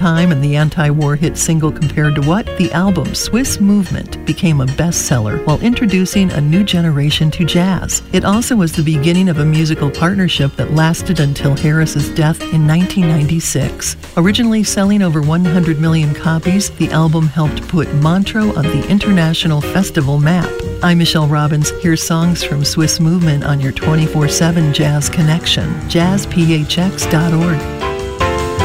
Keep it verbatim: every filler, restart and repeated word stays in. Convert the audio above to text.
time and the anti-war hit single Compared to What, the album Swiss Movement became a bestseller while introducing a new generation to jazz. It also was the beginning of a musical partnership that lasted until Harris's death in nineteen ninety-six. Originally selling over one hundred million copies, the album helped put Montreux on the international festival map. I'm Michelle Robbins. Here's songs from Swiss Movement on your twenty-four seven Jazz Connection, jazz p h x dot org.